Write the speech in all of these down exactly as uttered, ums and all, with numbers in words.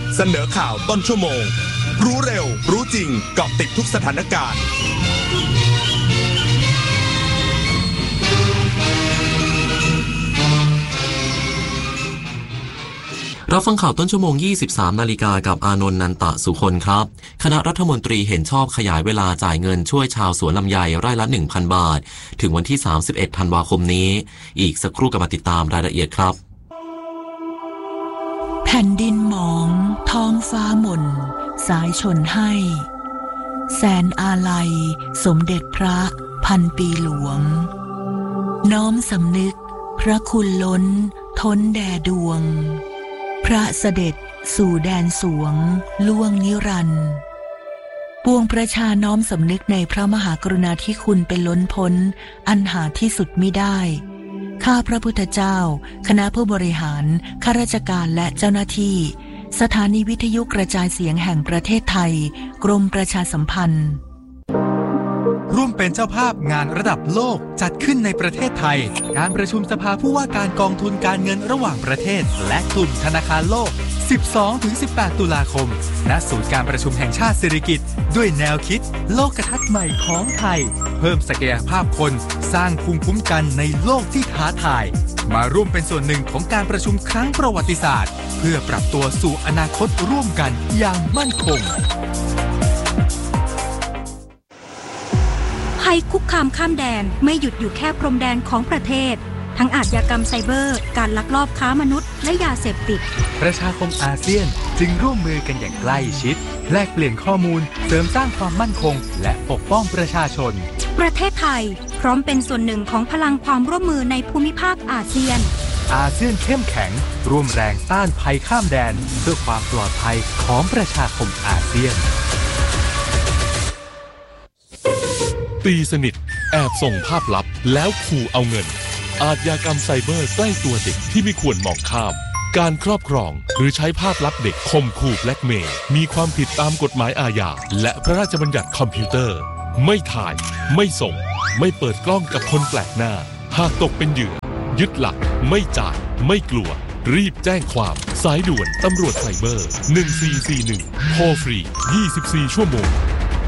เสนอข่าวต้นชั่วโมงรู้เร็วรู้จริงเกาะติดทุกสถานการณ์รับฟังข่าวต้นชั่วโมง ยี่สิบสาม นาฬิกากับอานนท์ นันตะสุคนครับคณะรัฐมนตรีเห็นชอบขยายเวลาจ่ายเงินช่วยชาวสวนลำไยไร่ละ หนึ่งพัน บาทถึงวันที่ สามสิบเอ็ด ธันวาคมนี้อีกสักครู่กลับมาติดตามรายละเอียดครับแผ่นดินหมองท้องฟ้าหม่นสายชนให้แสนอาลัยสมเด็จพระพันปีหลวงน้อมสำนึกพระคุณล้นท้นแด่ดวงพระเสด็จสู่แดนสวงล่วงนิรันดร์ปวงประชาน้อมสำนึกในพระมหากรุณาธิคุณเป็นล้นพ้นอันหาที่สุดมิได้ข้าพระพุทธเจ้าคณะผู้บริหารข้าราชการและเจ้าหน้าที่สถานีวิทยุกระจายเสียงแห่งประเทศไทยกรมประชาสัมพันธ์ร่วมเป็นเจ้าภาพงานระดับโลกจัดขึ้นในประเทศไทยการประชุมสภาผู้ว่าการกองทุนการเงินระหว่างประเทศและกลุ่มธนาคารโลก สิบสองถึงสิบแปด ตุลาคมณศูนย์การประชุมแห่งชาติสิริกิติ์ด้วยแนวคิดโลกทัศน์ใหม่ของไทยเพิ่มศักยภาพคนสร้างภูมิคุ้มกันในโลกที่ท้าทายมาร่วมเป็นส่วนหนึ่งของการประชุมครั้งประวัติศาสตร์เพื่อปรับตัวสู่อนาคตร่วมกันอย่างมั่นคงภัยคุกคามข้ามแดนไม่หยุดอยู่แค่พรมแดนของประเทศทั้งอาชญากรรมไซเบอร์การลักลอบค้ามนุษย์และยาเสพติดประชาคมอาเซียนจึงร่วมมือกันอย่างใกล้ชิดแลกเปลี่ยนข้อมูลเสริมสร้างความมั่นคงและปกป้องประชาชนประเทศไทยพร้อมเป็นส่วนหนึ่งของพลังความร่วมมือในภูมิภาคอาเซียนอาเซียนเข้มแข็งร่วมแรงต้านภัยข้ามแดนเพื่อความปลอดภัยของประชาคมอาเซียนตีสนิทแอบส่งภาพลับแล้วขู่เอาเงินอาชญากรรมไซเบอร์ใกล้ตัวเด็กที่ไม่ควรมองข้ามการครอบครองหรือใช้ภาพลับเด็กข่มขู่แบล็กเมย์มีความผิดตามกฎหมายอาญาและพระราชบัญญัติคอมพิวเตอร์ไม่ถ่ายไม่ส่งไม่เปิดกล้องกับคนแปลกหน้าหากตกเป็นเหยื่อยึดหลักไม่จ่ายไม่กลัวรีบแจ้งความสายด่วนตำรวจไซเบอร์หนึ่งสี่สี่หนึ่งโทรฟรียี่สิบสี่ชั่วโมง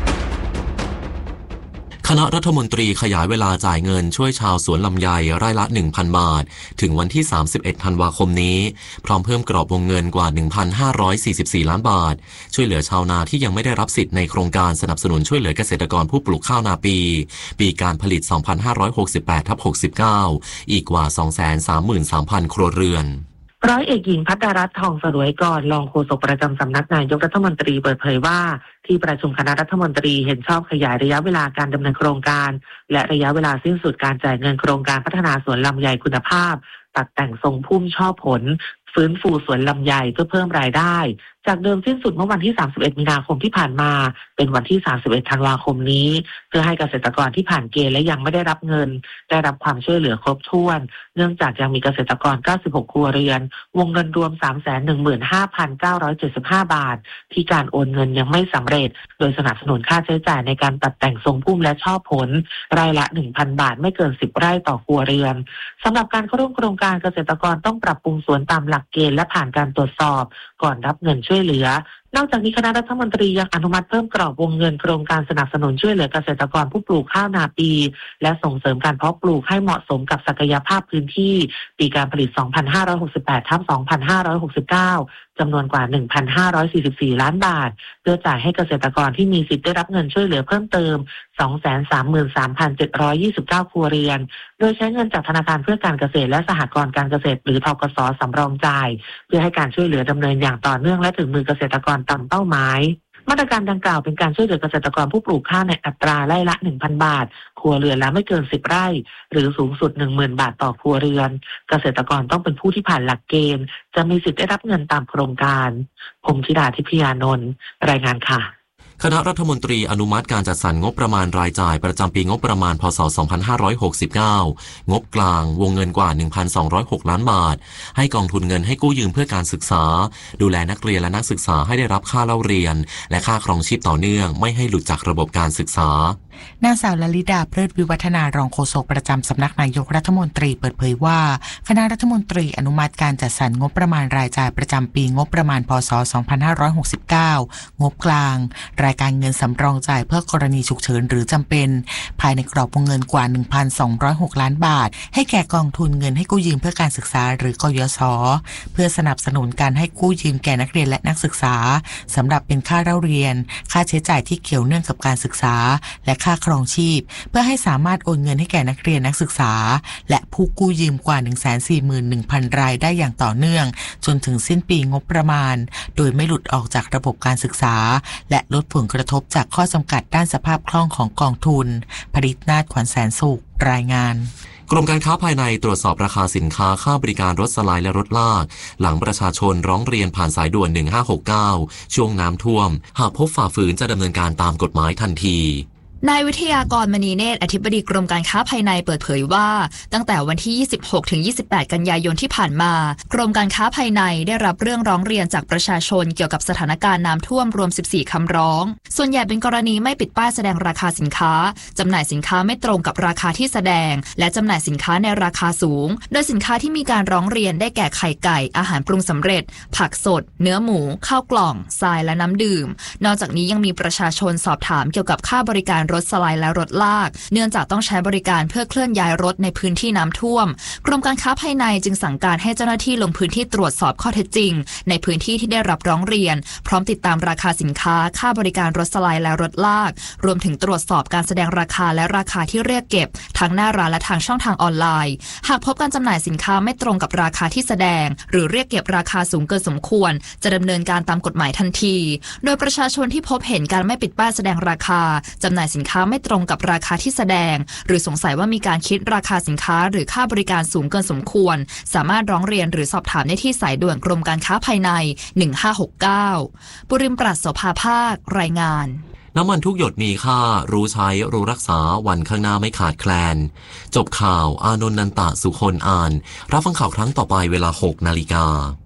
คณะรัฐมนตรีขยายเวลาจ่ายเงินช่วยชาวสวนลำไยไร่ละ หนึ่งพัน บาทถึงวันที่ สามสิบเอ็ด ธันวาคมนี้พร้อมเพิ่มกรอบวงเงินกว่า หนึ่งพันห้าร้อยสี่สิบสี่ ล้านบาทช่วยเหลือชาวนาที่ยังไม่ได้รับสิทธิ์ในโครงการสนับสนุนช่วยเหลือเกษตรกรผู้ปลูกข้าวนาปีปีการผลิต สองพันห้าร้อยหกสิบแปด ทับ หกสิบเก้า อีกกว่า สองแสนสามหมื่นสามพัน ครัวเรือนร้อยเอกหญิงภัทรรัตน์ทองสรวยกรรองโฆษกประจำสำนักนายกรัฐมนตรีเปิดเผยว่าที่ประชุมคณะรัฐมนตรีเห็นชอบขยายระยะเวลาการดำเนินโครงการและระยะเวลาสิ้นสุดการจ่ายเงินโครงการพัฒนาสวนลำไยคุณภาพตัดแต่งทรงพุ่มช่อผลฟื้นฟูสวนลำไยเพื่อเพิ่มรายได้จากเดิมสิ้นสุดเมื่อวันที่สามสิบเอ็ดมีนาคมที่ผ่านมาเป็นวันที่สามสิบเอ็ดธันวาคมนี้เพื่อให้เกษตรกรที่ผ่านเกณฑ์และยังไม่ได้รับเงินได้รับความช่วยเหลือครบถ้วนเนื่องจากยังมีเกษตรกรเก้าสิบหกครัวเรือนวงเงินรวม สามแสนหนึ่งหมื่นห้าพันเก้าร้อยเจ็ดสิบห้า บาทที่การโอนเงินยังไม่สำเร็จโดยสนับสนุนค่าใช้จ่ายในการตัดแต่งทรงพุ่มและช่อผลรายละ หนึ่งพัน บาทไม่เกินสิบไร่ต่อครัวเรือนสำหรับการเข้าร่วมโครงการเกษตรกรต้องปรับปรุงสวนตามหลักเกณฑ์และผ่านการตรวจสอบก่อนรับเงินช่วยเหลือนอกจากนี้คณะรัฐมนตรียังอนุมัติเพิ่มกรอบวงเงินโครงการสนับสนุนช่วยเหลือเกษตรกรผู้ปลูกข้าวนาปีและส่งเสริมการเพาะปลูกให้เหมาะสมกับศักยภาพพื้นที่ปีการผลิต สองพันห้าร้อยหกสิบแปด ทับ สองพันห้าร้อยหกสิบเก้า จำนวนกว่า หนึ่งพันห้าร้อยสี่สิบสี่ ล้านบาทเพื่อจ่ายให้เกษตรกรที่มีสิทธิ์ได้รับเงินช่วยเหลือเพิ่มเติม สองแสนสามหมื่นสามพันเจ็ดร้อยยี่สิบเก้า ครัวเรือนโดยใช้เงินจากธนาคารเพื่อการเกษตรและสหกรณ์การเกษตรหรือธกส.สำรองจ่ายเพื่อให้การช่วยเหลือดำเนินอย่างต่อเนื่องและถึงมือเกษตรกรตามเป้าหมายมาตรการดังกล่าวเป็นการช่วยเหลือเกษตรกรผู้ปลูกข้าวในอัตราไร่ละ หนึ่งพัน บาทครัวเรือนละไม่เกินสิบไร่หรือสูงสุด หนึ่งหมื่น บาทต่อครัวเรือนเกษตรกรต้องเป็นผู้ที่ผ่านหลักเกณฑ์จะมีสิทธิ์ได้รับเงินตามโครงการพงษ์ธิดาทิพยานนท์รายงานค่ะคณะรัฐมนตรีอนุมัติการจัดสรรงบประมาณรายจ่ายประจำปีงบประมาณพ.ศ. สองพันห้าร้อยหกสิบเก้างบกลางวงเงินกว่า หนึ่งพันสองร้อยหก ล้านบาทให้กองทุนเงินให้กู้ยืมเพื่อการศึกษาดูแลนักเรียนและนักศึกษาให้ได้รับค่าเล่าเรียนและค่าครองชีพต่อเนื่องไม่ให้หลุดจากระบบการศึกษานางสาวลลิดาเพลิดวิวัฒนารองโฆษกประจำสำนักนายกรัฐมนตรีเปิดเผยว่าคณะรัฐมนตรีอนุมัติการจัดสรรงบประมาณรายจ่ายประจำปีงบประมาณพ.ศ. สองพันห้าร้อยหกสิบเก้างบกลางรายการเงินสำรองจ่ายเพื่อกรณีฉุกเฉินหรือจำเป็นภายในกรอบวงเงินกว่า หนึ่งพันสองร้อยหก ล้านบาทให้แก่กองทุนเงินให้กู้ยืมเพื่อการศึกษาหรือกยศ.เพื่อสนับสนุนการให้กู้ยืมแก่นักเรียนและนักศึกษาสำหรับเป็นค่าเล่าเรียนค่าใช้จ่ายที่เกี่ยวเนื่องกับการศึกษาและค่าครองชีพเพื่อให้สามารถโอนเงินให้แก่นักเรียนนักศึกษาและผู้กู้ยืมกว่า หนึ่งแสนสี่หมื่นหนึ่งพัน รายได้อย่างต่อเนื่องจนถึงสิ้นปีงบประมาณโดยไม่หลุดออกจากระบบการศึกษาและลดผลกระทบจากข้อจำกัดด้านสภาพคล่องของกองทุนผลิตนาถขวัญแสนสุขรายงานกรมการค้าภายในตรวจสอบราคาสินค้าค่าบริการรถสไลด์และรถลากหลังประชาชนร้องเรียนผ่านสายด่วนหนึ่งห้าหกเก้าช่วงน้ำท่วมหากพบฝ่าฝืนจะดำเนินการตามกฎหมายทันทีนายวิทยากรมณีเนตรอธิบดีกรมการค้าภายในเปิดเผยว่าตั้งแต่วันที่ ยี่สิบหกถึงยี่สิบแปด กันยายนที่ผ่านมากรมการค้าภายในได้รับเรื่องร้องเรียนจากประชาชนเกี่ยวกับสถานการณ์น้ำท่วมรวมสิบสี่คำร้องส่วนใหญ่เป็นกรณีไม่ปิดป้ายแสดงราคาสินค้าจำหน่ายสินค้าไม่ตรงกับราคาที่แสดงและจำหน่ายสินค้าในราคาสูงโดยสินค้าที่มีการร้องเรียนได้แก่ไข่ไก่อาหารปรุงสำเร็จผักสดเนื้อหมูข้าวกล่องทรายและน้ำดื่มนอกจากนี้ยังมีประชาชนสอบถามเกี่ยวกับค่าบริการรถสไลด์และรถลากเนื่องจากต้องใช้บริการเพื่อเคลื่อนย้ายรถในพื้นที่น้ำท่วมกรมการค้าภายในจึงสั่งการให้เจ้าหน้าที่ลงพื้นที่ตรวจสอบข้อเท็จจริงในพื้นที่ที่ได้รับร้องเรียนพร้อมติดตามราคาสินค้าค่าบริการรถสไลด์และรถลากรวมถึงตรวจสอบการแสดงราคาและราคาที่เรียกเก็บทั้งหน้าร้านและทางช่องทางออนไลน์หากพบการจำหน่ายสินค้าไม่ตรงกับราคาที่แสดงหรือเรียกเก็บราคาสูงเกินสมควรจะดำเนินการตามกฎหมายทันทีโดยประชาชนที่พบเห็นการไม่ปิดป้ายแสดงราคาจำหน่ายสินค้าไม่ตรงกับราคาที่แสดงหรือสงสัยว่ามีการคิดราคาสินค้าหรือค่าบริการสูงเกินสมควรสามารถร้องเรียนหรือสอบถามได้ที่สายด่วนกรมการค้าภายในหนึ่งห้าหกเก้าบุริมปราศโสภาภาครายงานน้ำมันทุกหยดมีค่ารู้ใช้รู้รักษาวันข้างหน้าไม่ขาดแคลนจบข่าวอานนท์นันตะสุคนอ่านรับฟังข่าวครั้งต่อไปเวลา หกนาฬิกา